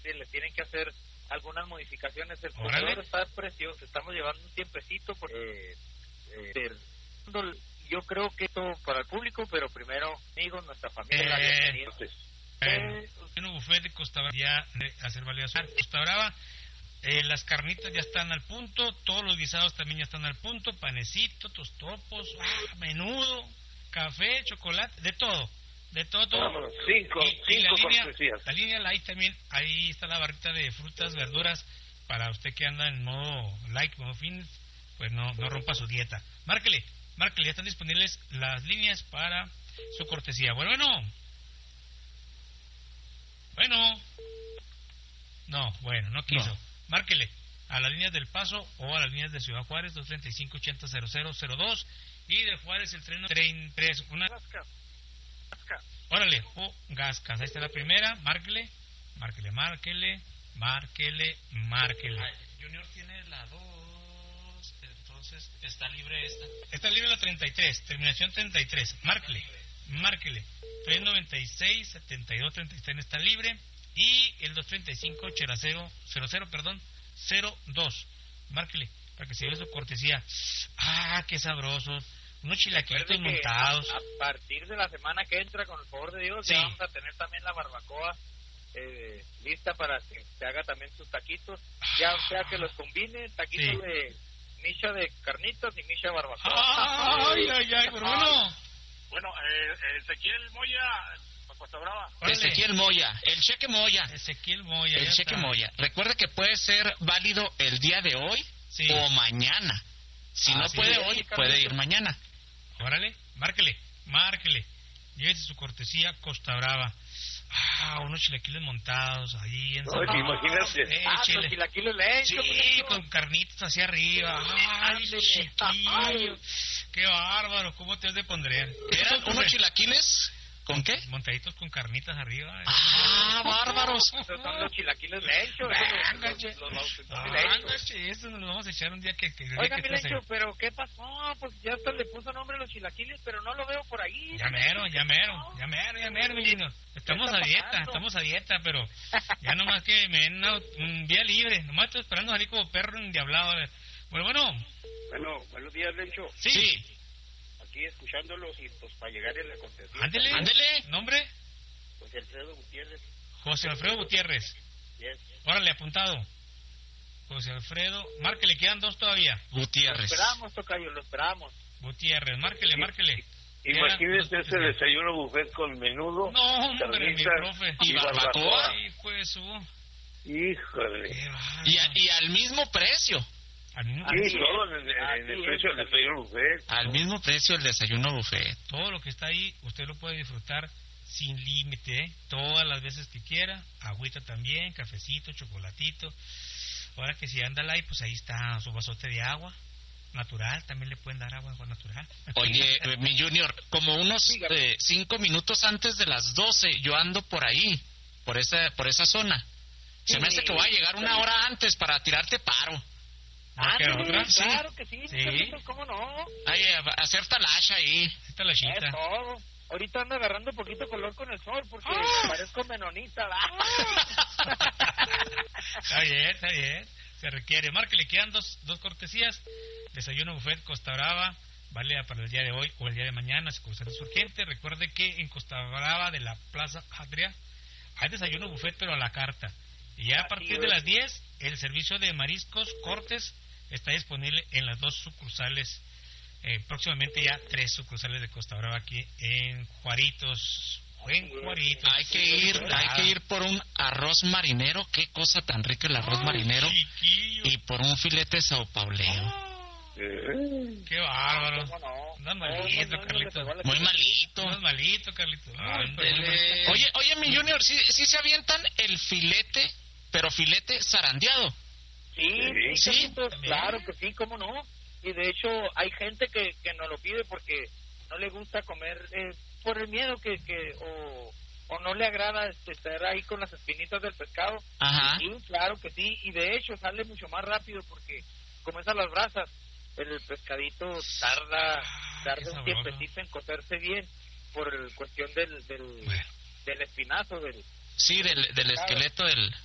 le tienen que hacer algunas modificaciones. El Órale. proveedor está precioso, estamos llevando un tiempecito porque yo creo que esto para el público, pero primero amigos, nuestra familia, la bienvenida. Un buffet de Costa Brava ya de hacer válida su Costa Brava. Las carnitas ya están al punto, todos los guisados también ya están al punto, panecito, tostopos, menudo, café, chocolate, de todo. Vámonos, cinco cortesías. La línea light también, ahí está la barrita de frutas, verduras, para usted que anda en modo light, modo fitness, pues no rompa su dieta. Márquele, ya están disponibles las líneas para su cortesía. Bueno, no quiso. No. Márquele a las líneas del Paso o a las líneas de Ciudad Juárez, 235-80-0002, y de Juárez el tren 33. Gascas. Órale, Gascas, ahí está la primera. Márquele. Junior tiene la 2, entonces está libre esta. Está libre la 33, terminación 33. Márquele. 396-72-33 está libre. Y el 235-0002. Márquele para que se lleve su cortesía. Qué sabrosos. Unos chilaquilitos montados. A partir de la semana que entra, con el favor de Dios, ya vamos a tener también la barbacoa lista para que se haga también sus taquitos. Ya sea que los combine, taquitos de micha de carnitas y micha barbacoa. Ay, pero bueno. Bueno, Ezequiel Moya, Costa Brava. Ezequiel Moya, el cheque Moya. El cheque Moya. Recuerda que puede ser válido el día de hoy o mañana. Si no puede hoy, puede ir mañana. Órale, márquele. Llévese su cortesía Costa Brava. Unos chilaquiles montados ahí en imagínate. Los chilaquiles lenchos. Sí, con carnitas hacia arriba. Chiquillo. Qué bárbaro, ¿cómo te has de poner? ¿Eran unos chilaquiles? ¿Con qué? Montaditos con carnitas arriba. Bárbaros. Esos son los chilaquiles lenchos. Eso nos lo vamos a echar un día que Oiga, mi Lencho, pero ¿qué pasó? Pues ya hasta le puso nombre a los chilaquiles, pero no lo veo por ahí. Ya mero, mi niño. Estamos a dieta, pero ya nomás que me den un día libre. Nomás estoy esperando salir como perro endiablado. Bueno, buenos días, Lencho. Sí. Aquí escuchándolos y pues para llegar a la cortesía. Ándele. ¿Nombre? José Alfredo Gutiérrez. Yes. Órale, apuntado. José Alfredo. Márquele, quedan dos todavía. Gutiérrez. Lo esperamos. Gutiérrez, márquele. Imagínese ese desayuno buffet con menudo. No, hombre, mi profe. Y barbacoa. Híjole. Y al mismo precio. Todo en el precio del desayuno buffet. Al mismo precio el desayuno buffet. Todo lo que está ahí, usted lo puede disfrutar sin límite, todas las veces que quiera. Agüita también, cafecito, chocolatito. Ahora que si anda light, pues ahí está su vasote de agua natural, también le pueden dar agua natural. Oye, mi Junior, como unos 5 minutos antes de las 12, yo ando por ahí, por esa zona. Se me hace que voy a llegar una hora antes para tirarte paro. Claro que sí. ¿Cómo no? Ay, hacer talacha ahí. Talachita. Todo. Ahorita ando agarrando un poquito color con el sol porque parezco menonita. Está bien. Se requiere. Márquele, quedan dos cortesías. Desayuno buffet Costa Brava, vale para el día de hoy o el día de mañana, si es urgente. Recuerde que en Costa Brava de la Plaza Adria hay desayuno buffet, pero a la carta. Y ya a partir de las 10, el servicio de mariscos, cortes, está disponible en las 2 sucursales. Próximamente ya 3 sucursales de Costa Brava aquí en Juaritos. Hay que ir por un arroz marinero. Qué cosa tan rica el arroz marinero. Chiquillo. Y por un filete saupaulero. Qué bárbaro. No, malito, Carlitos. Muy malito. No, malito, Carlitos. Oye, mi Junior, ¿sí se avientan el filete, pero filete zarandeado? Sí, claro que sí, cómo no. Y de hecho hay gente que nos lo pide porque no le gusta comer por el miedo o no le agrada estar ahí con las espinitas del pescado. Ajá. Sí, claro que sí, y de hecho sale mucho más rápido porque como es a las brasas, el pescadito tarda un tiempecito en cocerse bien por cuestión del espinazo del esqueleto del